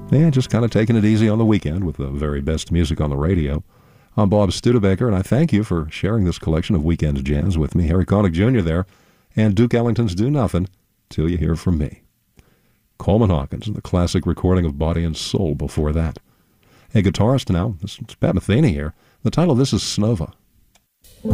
and just kind of taking it easy on the weekend with the very best music on the radio. I'm Bob Studebaker, and I thank you for sharing this collection of weekend jazz with me. Harry Connick Jr. there, and Duke Ellington's Do Nothing Till You Hear From Me. Coleman Hawkins and the classic recording of Body and Soul before that. A guitarist now, it's Pat Metheny here. The title of this is Snova.